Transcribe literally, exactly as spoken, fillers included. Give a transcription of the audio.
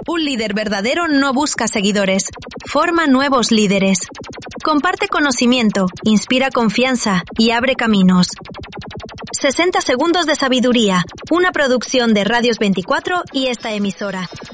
Un líder verdadero no busca seguidores, forma nuevos líderes. Comparte conocimiento, inspira confianza y abre caminos. sesenta segundos de sabiduría, una producción de Radios veinticuatro y esta emisora.